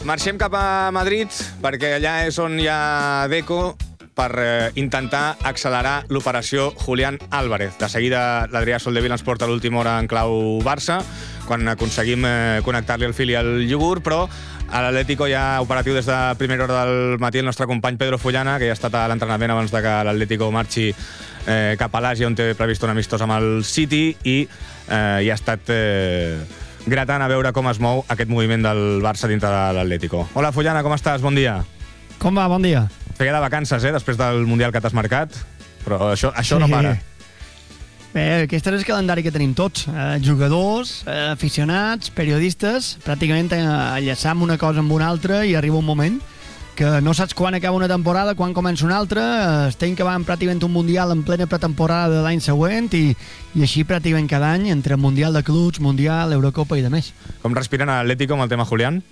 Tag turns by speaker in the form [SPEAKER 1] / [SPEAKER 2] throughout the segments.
[SPEAKER 1] Marxem cap a Madrid, perquè allà és on hi ha Deco per intentar accelerar l'operació Julián Álvarez. De seguida l'Adrià Soldevila ens porta l'última hora en clau Barça, quan aconseguim connectar-li el fil i el iogurt, però a l'Atlético hi ha operatiu des de primera hora del matí el nostre company Pedro Fullana, que ja ha estat a l'entrenament abans de que l'Atlético marxi cap a l'Àsia, on té previst un amistós amb el City, i hi ha estat gratant a veure com es mou aquest moviment del Barça dintre de l'Atlético. Hola, Fullana, com estàs? Bon dia.
[SPEAKER 2] Com va? Bon dia.
[SPEAKER 1] Feia de vacances, després del Mundial que t'has marcat, però això no para.
[SPEAKER 2] Bé, aquest és el calendari que tenim tots. Jugadors, aficionats, periodistes, pràcticament enllaçam una cosa amb una altra i arriba un moment que no saps quan acaba una temporada, quan comença una altra. Estem acabant pràcticament un Mundial en plena pretemporada de l'any següent i així pràcticament cada any entre Mundial de Clubs, Mundial, Eurocopa i de més.
[SPEAKER 1] Com respiren a l'Atlético amb el tema Julián?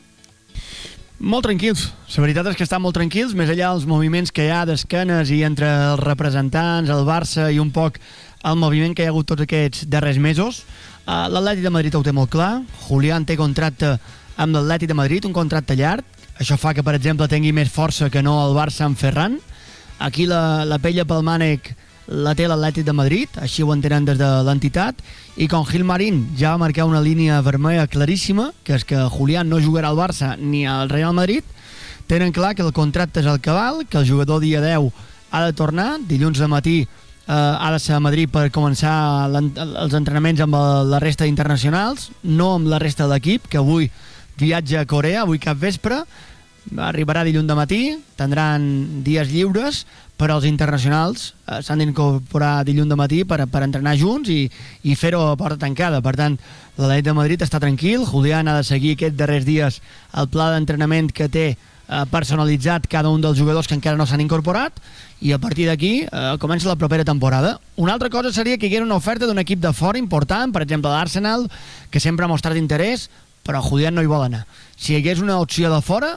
[SPEAKER 2] Molt tranquils. La veritat és que estan molt tranquils, més enllà dels moviments que hi ha d'esquenes i entre els representants, el Barça i un poc el moviment que hi ha hagut tots aquests darrers mesos. L'Atlètic de Madrid ho té molt clar. Julián té contracte amb l'Atlètic de Madrid, un contracte llarg. Això fa que, per exemple, tingui més força que no el Barça amb Ferran. Aquí la pella pel mànec la té l'Atlètic de Madrid, així ho entenen des de l'entitat, i com Gilmarín ja va marcar una línia vermella claríssima, que és que Julián no jugarà al Barça ni al Real Madrid, tenen clar que el contracte és el que val, que el jugador dia 10 ha de tornar, dilluns de matí ha de ser a Madrid per començar els entrenaments amb la resta d'internacionals, no amb la resta de l'equip, que avui viatja a Corea, avui cap vespre, arribarà dilluns de matí, tindran dies lliures, però els internacionals s'han d'incorporar dilluns de matí per entrenar junts i fer-ho a porta tancada. Per tant, l'Atlètic de Madrid està tranquil, Julián ha de seguir aquests darrers dies el pla d'entrenament que té personalitzat cada un dels jugadors que encara no s'han incorporat, i a partir d'aquí comença la propera temporada. Una altra cosa seria que hi hagués una oferta d'un equip de fora important, per exemple l'Arsenal, que sempre ha mostrat interès, però Julián no hi vol anar. Si hi hagués una opció de fora,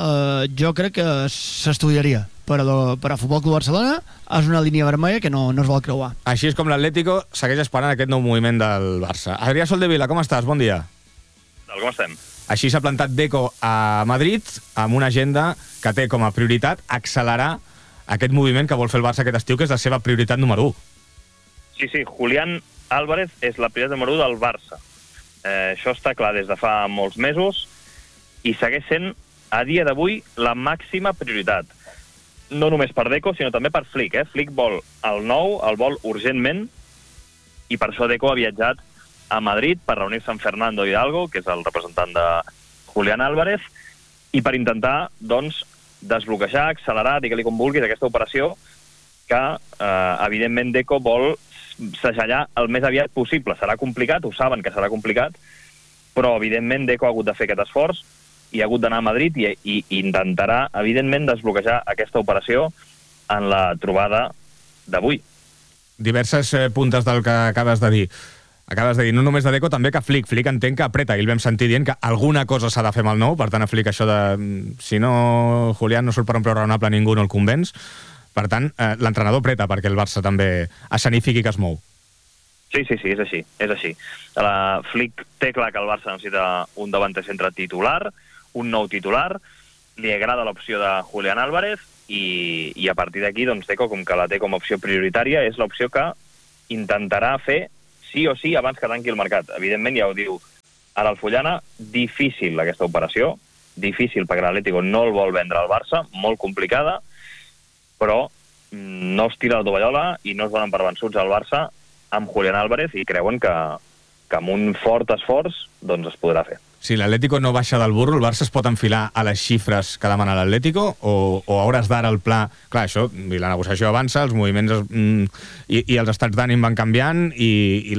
[SPEAKER 2] jo crec que s'estudiaria, però per a Futbol Club Barcelona és una línia vermella que no es vol creuar.
[SPEAKER 1] Així és com l'Atlético segueix esperant aquest nou moviment del Barça. Adrià Soldevila, com estàs? Bon dia.
[SPEAKER 3] Com estem?
[SPEAKER 1] Així s'ha plantat Deco a Madrid amb una agenda que té com a prioritat accelerar aquest moviment que vol fer el Barça aquest estiu, que és la seva prioritat número 1.
[SPEAKER 3] Sí, Julián Álvarez és la prioritat número 1 del Barça. Això està clar des de fa molts mesos i segueix sent a dia d'avui la màxima prioritat. No només per Deco, sinó també per Flick. Flick vol el nou, el vol urgentment, i per això Deco ha viatjat a Madrid per reunir-se amb Fernando Hidalgo, que és el representant de Julián Álvarez, i per intentar, doncs, desbloquejar, accelerar, digue-li com vulguis, aquesta operació que, evidentment, Deco vol segellar el més aviat possible. Serà complicat, ho saben que serà complicat, però, evidentment, Deco ha hagut de fer aquest esforç i ha hagut d'anar a Madrid i intentarà, evidentment, desbloquejar aquesta operació en la trobada d'avui.
[SPEAKER 1] Diverses puntes del que acabes de dir. Acabes de dir, no només de Deco, també que Flick. Flick entenc que apreta, i el vam sentir dient que alguna cosa s'ha de fer amb el nou, per tant, a Flick això de... Si no, Julián no surt per un preu raonable, ningú no el convenç. Per tant, l'entrenador apreta perquè el Barça també escenifiqui que es mou.
[SPEAKER 3] Sí, és així. Flick té clar que el Barça necessita un davanter centre titular, un nou titular, li agrada l'opció de Julián Álvarez i a partir d'aquí, doncs, Deco, com que la té com a opció prioritària, és l'opció que intentarà fer sí o sí abans que tanqui el mercat. Evidentment, ja ho diu ara el Fullana, difícil aquesta operació, difícil perquè l'Atlético no el vol vendre al Barça, molt complicada, però no es tira la tovallola i no es donen per vençuts al Barça amb Julián Álvarez i creuen que amb un fort esforç doncs es podrà fer.
[SPEAKER 1] Si l'Atlético no baixa del burro, el Barça es pot enfilar a les xifres que demana l'Atlético o a hores d'ara el pla... Clar, això, la negociació avança, els moviments i els estats d'ànim van canviant i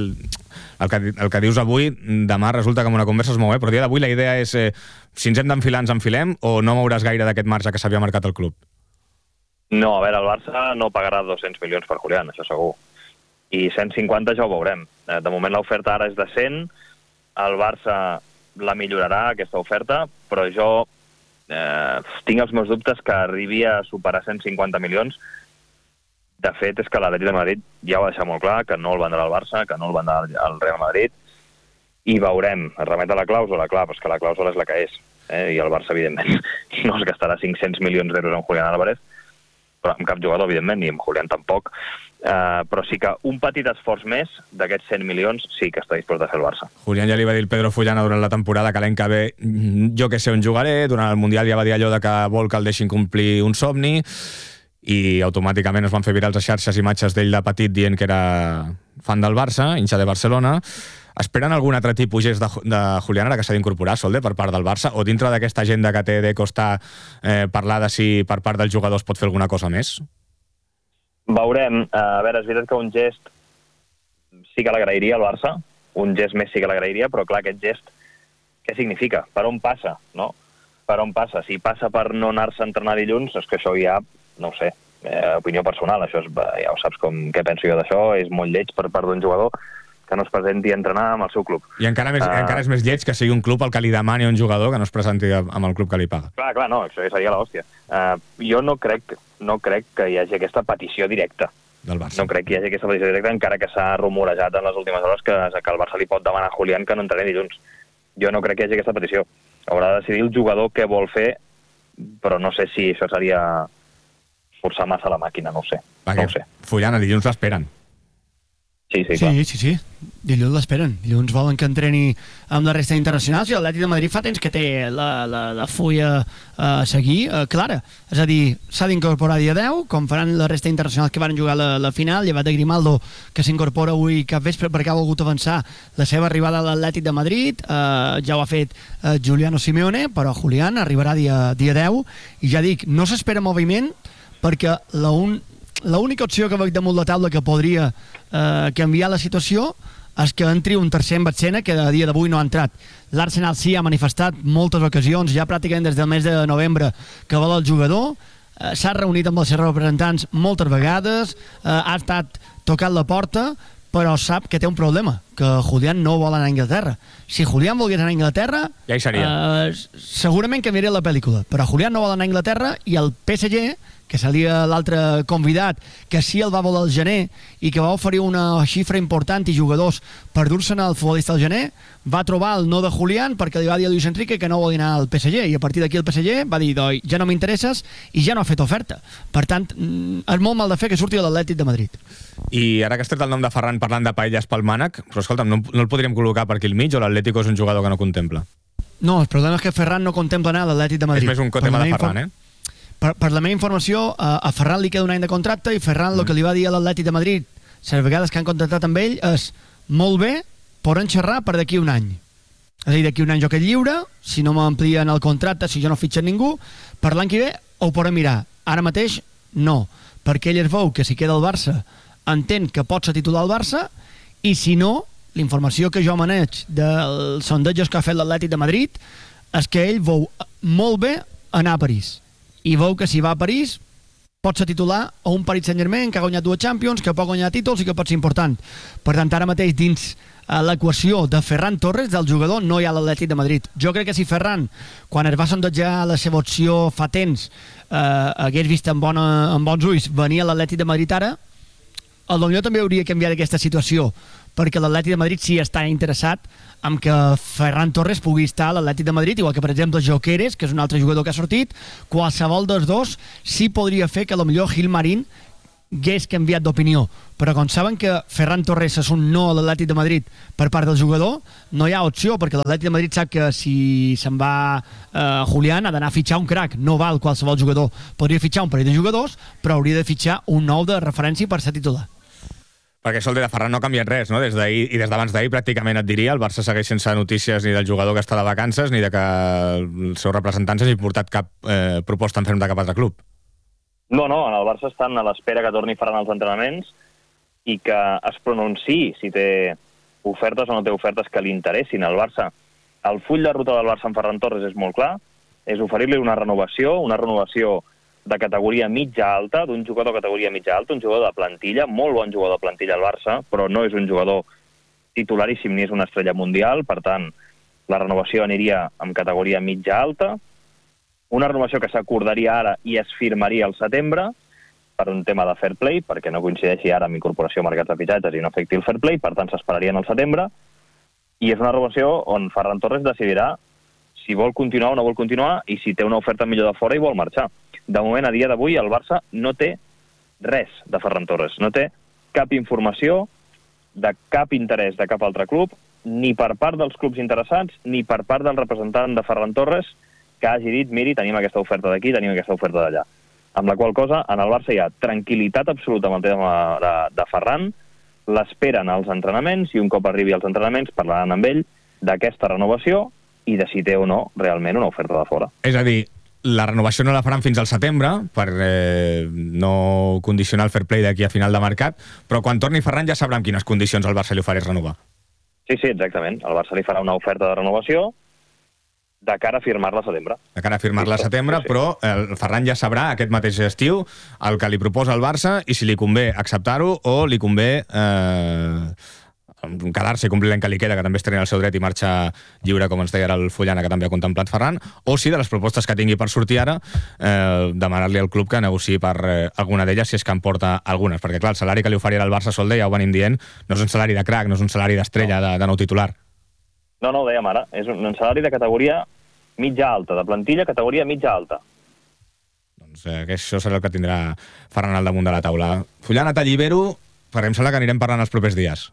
[SPEAKER 1] el que dius avui, demà resulta que amb una conversa es mou, però a dia d'avui la idea és si ens hem d'enfilar, ens enfilem, o no mouràs gaire d'aquest marge que s'havia marcat el club?
[SPEAKER 3] No, a veure, el Barça no pagarà 200 milions per Julián, això segur. I 150 ja ho veurem. De moment l'oferta ara és de 100, el Barça la millorarà, aquesta oferta, però jo tinc els meus dubtes que arribi a superar 150 milions. De fet, és que l'Atlètic de Madrid ja ho ha deixat molt clar, que no el vendrà al Barça, que no el vendrà al Real Madrid, i veurem, es remet a la clàusula, clar, però és que la clàusula és la que és. i el Barça, evidentment, no es gastarà 500 milions d'euros en Julián Álvarez, però amb cap jugador, evidentment, ni amb Julián tampoc, però sí que un petit esforç més d'aquests 100 milions sí que està disposat a fer el Barça.
[SPEAKER 1] Julián ja li va dir el Pedro Fullana durant la temporada que l'any que ve jo que sé on jugaré, durant el Mundial ja va dir allò de que vol que el deixin complir un somni, i automàticament es van fer virals a xarxes imatges d'ell de petit dient que era fan del Barça, hincha de Barcelona. Esperen algun altre tipus gest de Julián ara que s'ha d'incorporar, Solde, per part del Barça, o dintre d'aquesta agenda que té de costar parlar de si per part dels jugadors pot fer alguna cosa més?
[SPEAKER 3] Veurem. A veure, és veritat que un gest sí que l'agrairia al Barça, un gest més sí que l'agrairia, però clar, aquest gest què significa? Per on passa, no? Per on passa? Si passa per no anar-se a entrenar dilluns, és que això ja, no ho sé, opinió personal, això és, ja ho saps què penso jo d'això, és molt lleig per part d'un jugador que no es presenti a entrenar amb el seu club.
[SPEAKER 1] I encara és més lleig que sigui un club el que li demani a un jugador que no es presenti amb el club que li paga.
[SPEAKER 3] Clar, no, això seria l'hòstia. Jo no crec que hi hagi aquesta petició directa
[SPEAKER 1] del Barça.
[SPEAKER 3] No crec que hi hagi aquesta petició directa, encara que s'ha rumorejat en les últimes hores que el Barça li pot demanar a Julián que no entreni dilluns. Jo no crec que hi hagi aquesta petició. Haurà de decidir el jugador què vol fer, però no sé si això seria forçar massa la màquina, no ho sé.
[SPEAKER 1] Perquè
[SPEAKER 3] no ho sé.
[SPEAKER 1] Fullana, dilluns l'esperen.
[SPEAKER 3] Sí, clar.
[SPEAKER 2] Sí. Dilluns l'esperen. Dilluns volen que entreni amb la resta internacionals i l'Atlètic de Madrid fa temps que té la fulla a seguir clara. És a dir, s'ha d'incorporar dia 10, com faran la resta internacionals que van jugar la final, llevat de Grimaldo, que s'incorpora avui cap vespre perquè ha volgut avançar la seva arribada a l'Atlètic de Madrid. Ja ho ha fet Giuliano Simeone, però Julián arribarà dia 10 i ja dic, no s'espera moviment perquè l'única opció que veig damunt la taula que podria canviar la situació és que entri un tercer en escena que a dia d'avui no ha entrat. L'Arsenal sí ha manifestat moltes ocasions, ja pràcticament des del mes de novembre, que vol el jugador, s'ha reunit amb els seus representants moltes vegades, ha estat tocant la porta, però sap que té un problema, que Julián no vol anar a Anglaterra. Si Julián volgués anar a Anglaterra,
[SPEAKER 1] ja hi seria.
[SPEAKER 2] Segurament canviaria la pel·lícula, però Julián no vol anar a Anglaterra i el PSG, que seria l'altre convidat, que sí el va voler al gener i que va oferir una xifra important i jugadors per dur-se'n al futbolista al gener, va trobar el no de Julián perquè li va dir a Luis Enrique que no vol anar al PSG, i a partir d'aquí el PSG va dir, ja no m'interesses, i ja no ha fet oferta. Per tant, és molt mal de fer que surti de l'Atlètic de Madrid.
[SPEAKER 1] I ara que has tret el nom de Ferran parlant de paelles pel mànec, però escolta'm, no el podríem col·locar per aquí al mig, o l'Atlético és un jugador que no contempla?
[SPEAKER 2] No, el problema és que Ferran no contempla anar a l'Atlètic de Madrid.
[SPEAKER 1] És més un tema de Ferran,
[SPEAKER 2] Per la meva informació, a Ferran li queda un any de contracte i Ferran el que li va dir a l'Atlètic de Madrid les vegades que han contactat amb ell és molt bé, podem xerrar per d'aquí un any. És a dir, d'aquí un any jo quedo lliure, si no m'amplien el contracte, si jo no fitxen ningú, per l'any que ve ho podem mirar. Ara mateix no, perquè ell es veu que si queda al Barça entén que pot ser titular al Barça, i si no, l'informació que jo maneig dels sondejos que ha fet l'Atlètic de Madrid és que ell veu molt bé anar a París. I veu que si va a París pot ser titular a un Paris Saint-Germain que ha guanyat 2 Champions, que pot guanyar títols i que pot ser important. Per tant, ara mateix dins l'equació de Ferran Torres, del jugador, no hi ha l'Atlètic de Madrid. Jo crec que si Ferran, quan es va sondejar la seva opció fa temps, hagués vist amb bons ulls venir a l'Atlètic de Madrid ara, potser també hauria canviat aquesta situació, perquè l'Atlètic de Madrid sí està interessat en que Ferran Torres pugui estar a l'Atlètic de Madrid, igual que, per exemple, Jokeres, que és un altre jugador que ha sortit. Qualsevol dels dos sí podria fer que potser Gilmarín hagués canviat d'opinió, però com saben que Ferran Torres és un no a l'Atlètic de Madrid per part del jugador, no hi ha opció, perquè l'Atlètic de Madrid sap que si se'n va Julián ha d'anar a fitxar un crac, no val qualsevol jugador. Podria fitxar un parell de jugadors, però hauria de fitxar un nou de referència per ser titular.
[SPEAKER 1] Perquè Sol de Ferran no ha canviat res, no? Des d'ahir i des d'abans d'ahir pràcticament et diria, el Barça segueix sense notícies ni del jugador que està de vacances ni de que els seus representants hagin portat cap proposta en ferm de cap altre club.
[SPEAKER 3] No, en el Barça estan a l'espera que torni Ferran als entrenaments i que es pronunciï si té ofertes o no té ofertes que li interessin al Barça. El full de ruta del Barça amb Ferran Torres és molt clar, és oferir-li una renovació de categoria mitja-alta, d'un jugador de categoria mitja-alta, un jugador de plantilla, molt bon jugador de plantilla al Barça, però no és un jugador titularíssim ni és una estrella mundial, per tant, la renovació aniria amb categoria mitja-alta, una renovació que s'acordaria ara i es firmaria al setembre, per un tema de fair play, perquè no coincideixi ara amb incorporació a mercats de fitxatges i no afecti el fair play, per tant s'esperarien al setembre, i és una renovació on Ferran Torres decidirà si vol continuar o no vol continuar i si té una oferta millor de fora i vol marxar. De moment, a dia d'avui, el Barça no té res de Ferran Torres. No té cap informació de cap interès de cap altre club, ni per part dels clubs interessats, ni per part del representant de Ferran Torres, que hagi dit, miri, tenim aquesta oferta d'aquí, tenim aquesta oferta d'allà. Amb la qual cosa, en el Barça hi ha tranquil·litat absoluta amb el tema de Ferran, l'esperen als entrenaments i un cop arribi als entrenaments parlaran amb ell d'aquesta renovació i de si té o no realment una oferta de fora.
[SPEAKER 1] És a dir, la renovació no la faran fins al setembre per no condicionar el fair play d'aquí a final de mercat, però quan torni Ferran ja sabrà en quines condicions el Barça li ofereix renovar.
[SPEAKER 3] Sí, exactament. El Barça li farà una oferta de renovació de cara a firmar-la a setembre.
[SPEAKER 1] De cara a firmar-la a setembre, sí. Però el Ferran ja sabrà aquest mateix estiu el que li proposa el Barça i si li convé acceptar-ho o li convé quedar-se i complir l'any que li queda, que també estrena el seu dret i marxa lliure, com ens deia ara el Fullana, que també ha contemplat Ferran, o si de les propostes que tingui per sortir ara, demanar-li al club que negociï per alguna d'elles, si és que en porta algunes, perquè clar, el salari que li oferirà el Barça, Solde, ja ho venim dient, no és un salari de crack, no és un salari d'estrella, de nou titular.
[SPEAKER 3] No, ho dèiem ara, és un salari de categoria mitja alta, de plantilla categoria mitja alta.
[SPEAKER 1] Doncs això serà el que tindrà Ferran al damunt de la taula. Fullana, t'allibero, perquè em sembla que anirem parlant els propers dies.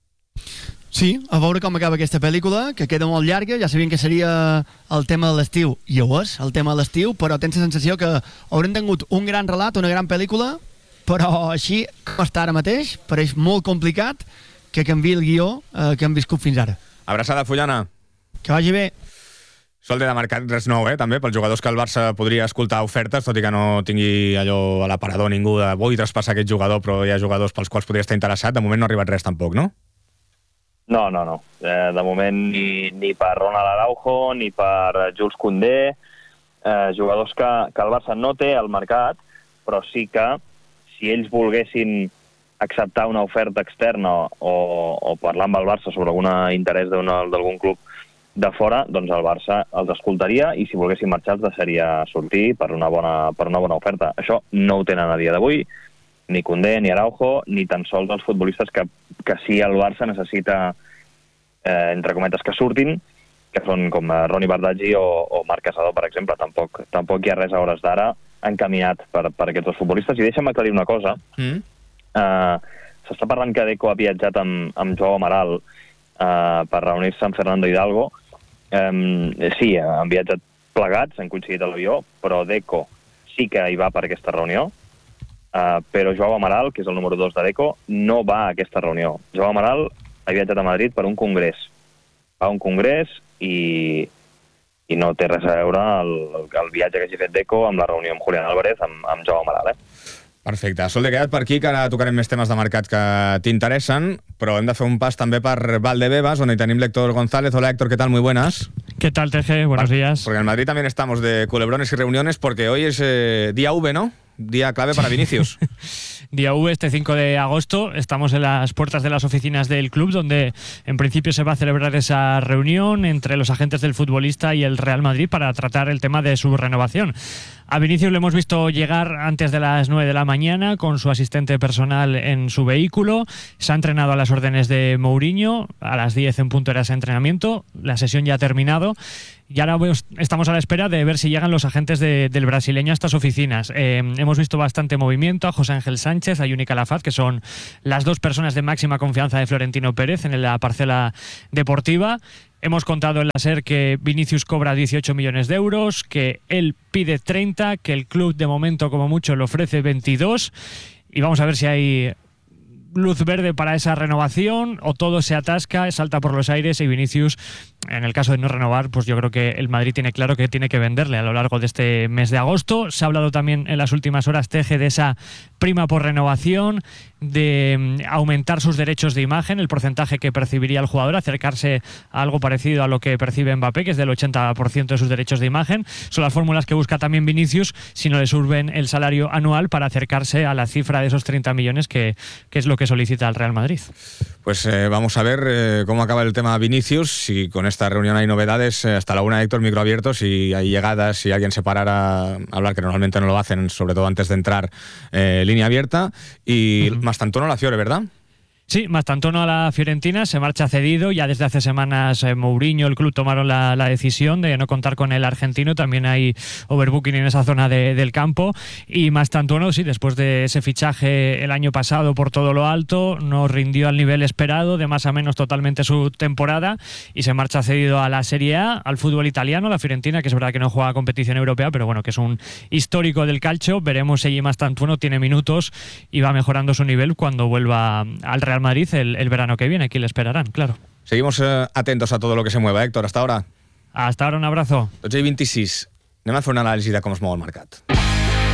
[SPEAKER 2] Sí, a veure com acaba aquesta pel·lícula, que queda molt llarga. Ja sabien que seria el tema de l'estiu, i ho és, el tema de l'estiu, però tens la sensació que haurem tingut un gran relat, una gran pel·lícula, però així com està ara mateix, pareix molt complicat que canviï el guió que hem viscut fins ara.
[SPEAKER 1] Abraçada, Fullana.
[SPEAKER 2] Que vagi bé.
[SPEAKER 1] Solde, de mercat res nou, també, pels jugadors que el Barça podria escoltar ofertes, tot i que no tingui allò a l'aparador ningú de vull traspassar aquest jugador, però hi ha jugadors pels quals podria estar interessat. De moment no ha arribat res tampoc, no?
[SPEAKER 3] No. De moment ni per Ronald Araujo, ni per Jules Koundé, jugadors que el Barça no té al mercat, però sí que si ells volguessin acceptar una oferta externa o parlar amb el Barça sobre algun interès d'algun club de fora, doncs el Barça els escoltaria i si volguessin marxar els deixaria sortir per una bona oferta. Això no ho tenen a dia d'avui, ni Koundé, ni Araujo, ni tan sols els futbolistes que sí el Barça necessita, entre cometes, que surtin, que són com Ronny Bardghji o Marc Casador, per exemple. Tampoc hi ha res a hores d'ara encaminat per aquests dos futbolistes. I deixa'm aclarir una cosa. S'està parlant que Deco ha viatjat amb Joao Amaral per reunir-se amb Fernando Hidalgo. Sí, han viatjat plegats, han coincidit a l'avió, però Deco sí que hi va per aquesta reunió, però Joao Amaral, que és el número 2 de Deco, no va a aquesta reunió. Joao Amaral ha viatjat a Madrid per un congrés. Va a un congrés i no té res a veure el viatge que hagi fet Deco amb la reunió amb Julián Álvarez, amb Joao Amaral,
[SPEAKER 1] Perfecte. Solde, queda't per aquí, que ara tocarem més temes de mercat que t'interessen, però hem de fer un pas també per Valdebebas, on hi tenim l'Héctor González. Hola, Héctor, ¿qué tal? Muy buenas.
[SPEAKER 4] ¿Qué tal, TG? Buenos días.
[SPEAKER 1] Porque en Madrid también estamos de culebrones y reuniones, porque hoy es día V, ¿no? Día clave para Vinicius.
[SPEAKER 4] Día V, este 5 de agosto, estamos en las puertas de las oficinas del club, donde en principio se va a celebrar esa reunión entre los agentes del futbolista y el Real Madrid para tratar el tema de su renovación. A Vinicius le hemos visto llegar antes de las 9 de la mañana con su asistente personal en su vehículo. Se ha entrenado a las órdenes de Mourinho. A las 10 en punto era ese entrenamiento. La sesión ya ha terminado. Y ahora estamos a la espera de ver si llegan los agentes del brasileño a estas oficinas. Hemos visto bastante movimiento a José Ángel Sánchez, a Yuni Calafat, que son las dos personas de máxima confianza de Florentino Pérez en la parcela deportiva. Hemos contado en la SER que Vinicius cobra 18 millones de euros, que él pide 30, que el club de momento como mucho le ofrece 22 y vamos a ver si hay luz verde para esa renovación o todo se atasca, salta por los aires y Vinicius, en el caso de no renovar, pues yo creo que el Madrid tiene claro que tiene que venderle a lo largo de este mes de agosto. Se ha hablado también en las últimas horas, Teje, de esa prima por renovación, de aumentar sus derechos de imagen, el porcentaje que percibiría el jugador, acercarse a algo parecido a lo que percibe Mbappé, que es del 80% de sus derechos de imagen. Son las fórmulas que busca también Vinicius si no le suben el salario anual para acercarse a la cifra de esos 30 millones que es lo que solicita el Real Madrid.
[SPEAKER 1] Pues vamos a ver cómo acaba el tema Vinicius, si con esta reunión hay novedades. Hasta la una, Héctor, micro abierto, si hay llegadas, si alguien se parara a hablar, que normalmente no lo hacen, sobre todo antes de entrar, línea abierta. Y más tanto no la Fiore, ¿verdad?
[SPEAKER 4] Sí, Mastantuono a la Fiorentina, se marcha cedido. Ya desde hace semanas Mourinho, el club tomaron la decisión de no contar con el argentino. También hay overbooking en esa zona del campo. Y Mastantuono, sí, después de ese fichaje el año pasado por todo lo alto, no rindió al nivel esperado, de más a menos totalmente su temporada, y se marcha cedido a la Serie A, al fútbol italiano, la Fiorentina, que es verdad que no juega competición europea, pero bueno, que es un histórico del calcio. Veremos si Mastantuono tiene minutos y va mejorando su nivel cuando vuelva al Real Madrid el verano que viene. Aquí le esperarán, claro.
[SPEAKER 1] Seguimos atentos a todo lo que se mueva, Héctor. Hasta ahora.
[SPEAKER 4] Hasta ahora, un abrazo.
[SPEAKER 1] 12:26. Anem a fer una anàlisi de com es mou el mercat.